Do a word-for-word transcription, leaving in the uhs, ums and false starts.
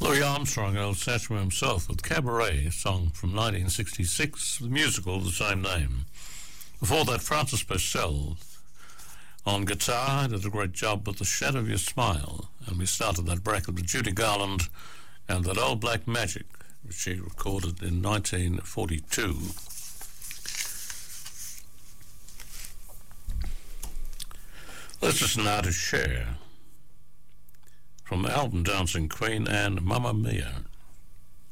Louis Armstrong, old Satchmo himself, with Cabaret, a song from nineteen sixty-six, the musical of the same name. Before that, Francis Purcell on guitar did a great job with The Shadow of Your Smile, and we started that bracket with Judy Garland and That Old Black Magic, which she recorded in nineteen forty-two. Let's listen now to Cher from the album Dancing Queen and Mamma Mia.